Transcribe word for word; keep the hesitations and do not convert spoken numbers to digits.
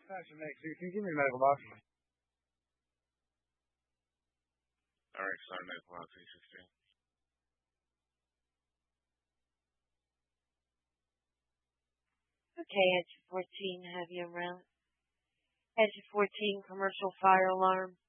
Dispatcher next. Can you give me a medical box? All right, sorry, medical box, eight sixteen. Okay, engine fourteen, have you around. Engine fourteen, commercial fire alarm.